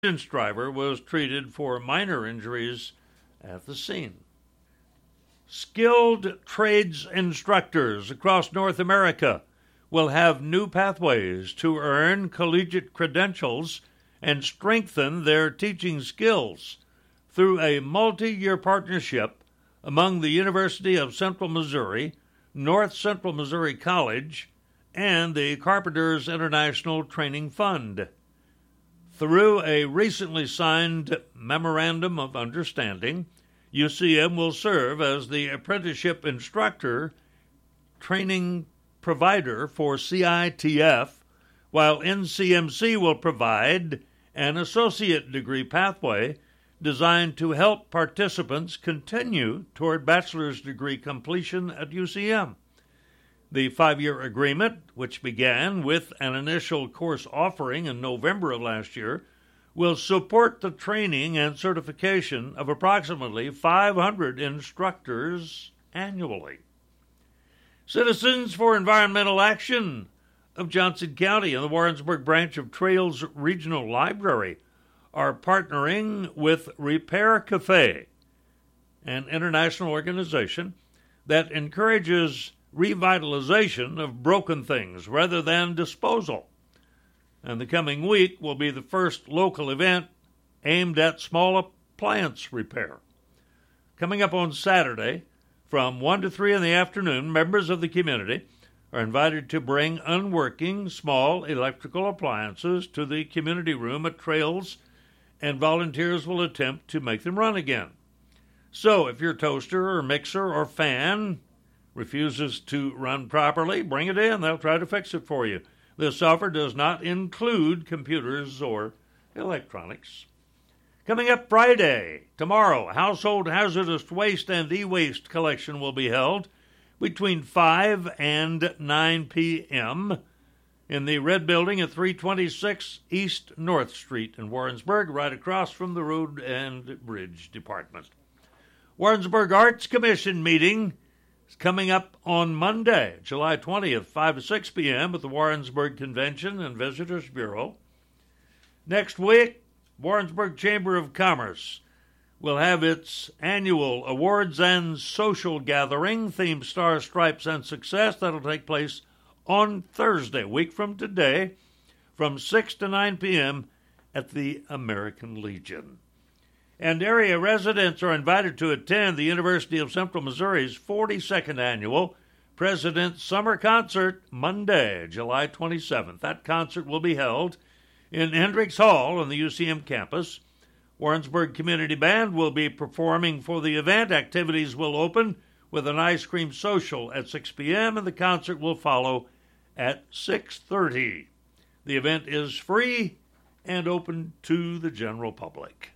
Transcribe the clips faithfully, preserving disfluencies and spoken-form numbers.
driver was treated for minor injuries at the scene. Skilled trades instructors across North America will have new pathways to earn collegiate credentials and strengthen their teaching skills through a multi-year partnership among the University of Central Missouri, North Central Missouri College, and the Carpenters International Training Fund. Through a recently signed Memorandum of Understanding, U C M will serve as the apprenticeship instructor training provider for C I T F, while N C M C will provide an associate degree pathway designed to help participants continue toward bachelor's degree completion at U C M. The five-year agreement, which began with an initial course offering in November of last year, will support the training and certification of approximately five hundred instructors annually. Citizens for Environmental Action of Johnson County and the Warrensburg branch of Trails Regional Library are partnering with Repair Cafe, an international organization that encourages revitalization of broken things rather than disposal. And the coming week will be the first local event aimed at small appliance repair. Coming up on Saturday, from one to three in the afternoon, members of the community are invited to bring unworking small electrical appliances to the community room at Trails, and volunteers will attempt to make them run again. So if your toaster or mixer or fan refuses to run properly, bring it in. They'll try to fix it for you. This offer does not include computers or electronics. Coming up Friday, tomorrow, Household Hazardous Waste and E-Waste collection will be held between five and nine p.m. in the Red Building at three twenty-six East North Street in Warrensburg, right across from the Road and Bridge Department. Warrensburg Arts Commission meeting is coming up on Monday, July twentieth, five to six p.m. at the Warrensburg Convention and Visitors Bureau. Next week, Warrensburg Chamber of Commerce will have its annual Awards and Social Gathering, themed Stars, Stripes, and Success. That'll take place on Thursday, a week from today, from six to nine p.m. at the American Legion. And area residents are invited to attend the University of Central Missouri's forty-second Annual President's Summer Concert Monday, July twenty-seventh. That concert will be held in Hendricks Hall on the U C M campus. Warrensburg Community Band will be performing for the event. Activities will open with an ice cream social at six p.m., and the concert will follow at six thirty. The event is free and open to the general public.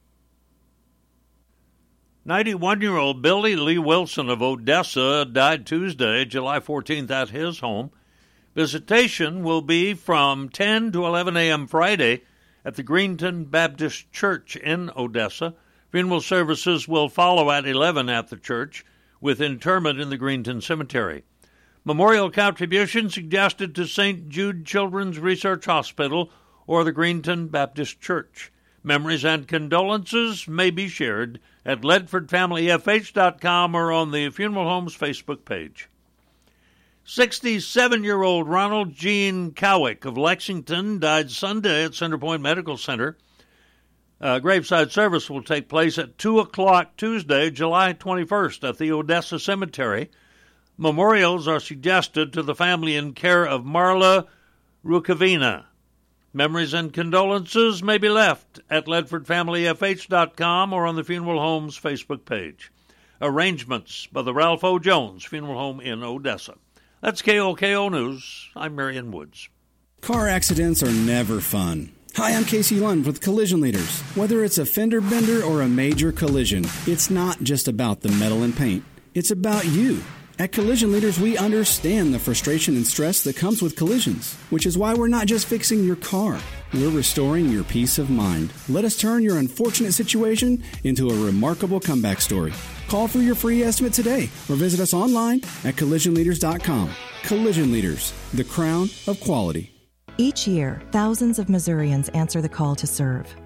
ninety-one-year-old Billy Lee Wilson of Odessa died Tuesday, July fourteenth, at his home. Visitation will be from ten to eleven a.m. Friday at the Greenton Baptist Church in Odessa. Funeral services will follow at eleven at the church, with interment in the Greenton Cemetery. Memorial contributions suggested to Saint Jude Children's Research Hospital or the Greenton Baptist Church. Memories and condolences may be shared at ledford family f h dot com or on the Funeral Home's Facebook page. sixty-seven-year-old Ronald Gene Cowick of Lexington died Sunday at Centerpoint Medical Center. Uh, graveside service will take place at two o'clock Tuesday, July twenty-first, at the Odessa Cemetery. Memorials are suggested to the family in care of Marla Rukavina. Memories and condolences may be left at ledford family f h dot com or on the Funeral Home's Facebook page. Arrangements by the Ralph O. Jones Funeral Home in Odessa. That's K O K O News. I'm Marion Woods. Car accidents are never fun. Hi, I'm Casey Lund with Collision Leaders. Whether it's a fender bender or a major collision, it's not just about the metal and paint. It's about you. At Collision Leaders, we understand the frustration and stress that comes with collisions, which is why we're not just fixing your car. We're restoring your peace of mind. Let us turn your unfortunate situation into a remarkable comeback story. Call for your free estimate today or visit us online at collision leaders dot com. Collision Leaders, the crown of quality. Each year, thousands of Missourians answer the call to serve.